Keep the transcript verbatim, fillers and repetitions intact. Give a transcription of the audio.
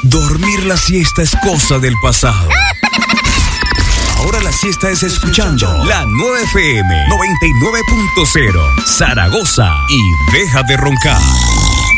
Dormir la siesta es cosa del pasado. Ahora la siesta es escuchando la nueve F M noventa y nueve punto cero Zaragoza y deja de roncar.